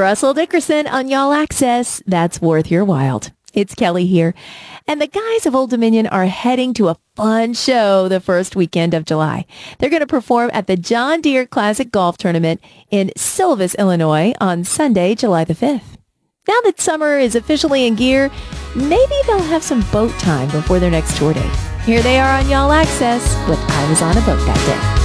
Russell Dickerson on Y'all Access. That's worth your while. It's Kelly here. And the guys of Old Dominion are heading to a fun show the first weekend of July. They're going to perform at the John Deere Classic Golf Tournament in Silvis, Illinois on Sunday, July the 5th. Now that summer is officially in gear, maybe they'll have some boat time before their next tour date. Here they are on Y'all Access with I Was on a Boat That Day.